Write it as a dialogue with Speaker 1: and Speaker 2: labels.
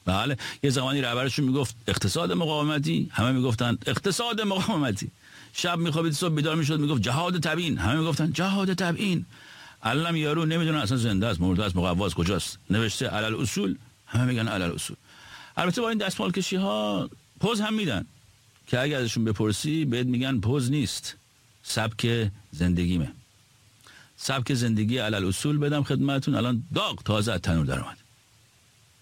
Speaker 1: بله یه زمانی رهبرشون میگفت اقتصاد مقاومتی، همه میگفتن اقتصاد مقاومتی. شب میخوابید صبح بیدار میشد میگفت جهاد تبیین، همه میگفتن جهاد تبیین. الان یارو نمیدونه اصلا زنده است مرده است مقواست کجاست، نوشته علل اصول، همه میگن علل اصول. البته با این دستمال کشی ها پوز هم میدن که اگه ازشون بپرسی بهت میگن پوز نیست، سبک زندگیمه. سبک زندگی علل اصول بدم خدمتون. الان داغ تازه از تنور در اومد.